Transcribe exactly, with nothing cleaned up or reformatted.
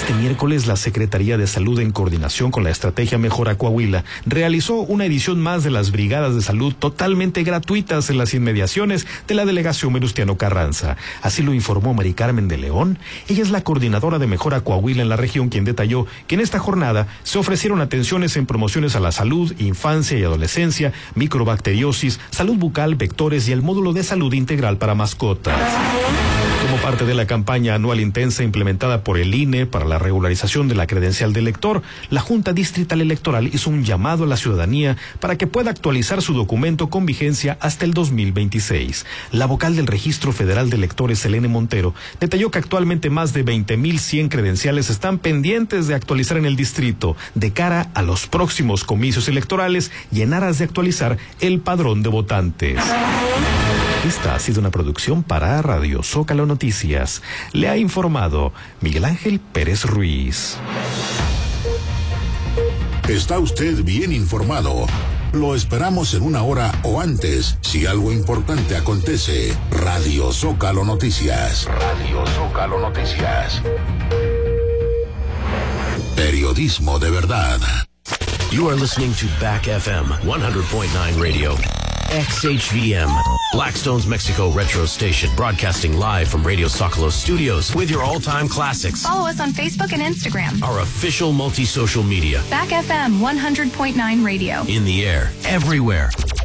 Este miércoles, la Secretaría de Salud, en coordinación con la Estrategia Mejora Coahuila, realizó una edición más de las brigadas de salud totalmente gratuitas en las inmediaciones de la delegación Venustiano Carranza. Así lo informó Mari Carmen de León. Ella es la coordinadora de Mejora Coahuila en la región, quien detalló que en esta jornada se ofrecieron atenciones en promociones a la salud, infancia y adolescencia, microbacteriosis, salud bucal, vectores y el módulo de salud integral para mascotas. Como parte de la campaña anual intensa implementada por el I N E para la regularización de la credencial de elector, la Junta Distrital Electoral hizo un llamado a la ciudadanía para que pueda actualizar su documento con vigencia hasta el dos mil veintiséis. La vocal del Registro Federal de Electores, Selene Montero, detalló que actualmente más de veinte mil cien credenciales están pendientes de actualizar en el distrito de cara a los próximos comicios electorales y en aras de actualizar el padrón de votantes. Esta ha sido una producción para Radio Zócalo Noticias. Le ha informado Miguel Ángel Pérez Ruiz. Está usted bien informado. Lo esperamos en una hora o antes, si algo importante acontece. Radio Zócalo Noticias. Radio Zócalo Noticias. Periodismo de verdad. You are listening to Back F M one hundred point nine Radio. X H V M, Blackstone's Mexico Retro Station, broadcasting live from Radio Zócalo Studios with your all-time classics. Follow us on Facebook and Instagram. Our official multi-social media. Back F M one hundred point nine Radio. In the air, everywhere.